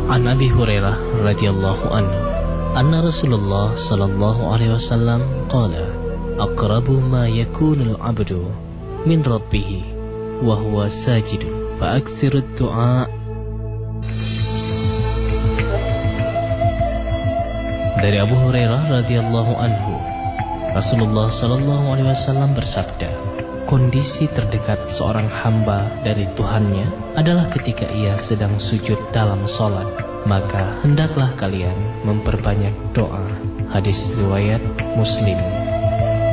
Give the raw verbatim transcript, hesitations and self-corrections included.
An Abi Hurairah radhiyallahu anhu anna Rasulullah sallallahu alaihi wasallam qala aqrabu ma yakunul 'abdu min rabbih wa huwa sajid fa aktsirud du'a. Dari Abu Hurairah radhiyallahu anhu, Rasulullah sallallahu alaihi wasallam bersabda, kondisi terdekat seorang hamba dari Tuhannya adalah ketika ia sedang sujud dalam sholat, maka hendaklah kalian memperbanyak doa. Hadis riwayat Muslim.